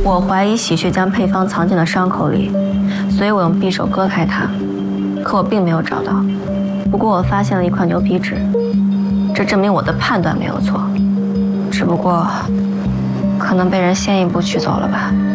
我怀疑喜鹊将配方藏进了伤口里，所以我用匕首割开它，可我并没有找到。不过我发现了一块牛皮纸，这证明我的判断没有错。只不过，可能被人先一步取走了吧。